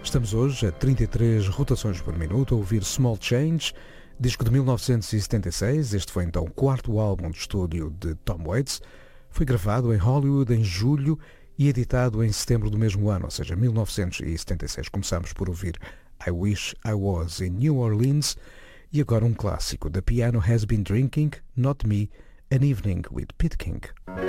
Estamos hoje a 33 rotações por minuto a ouvir Small Change, disco de 1976. Este foi então o quarto álbum de estúdio de Tom Waits. Foi gravado em Hollywood em julho e editado em setembro do mesmo ano, ou seja, 1976. Começamos por ouvir I Wish I Was in New Orleans e agora um clássico, The Piano Has Been Drinking, Not Me, An Evening with Pete King.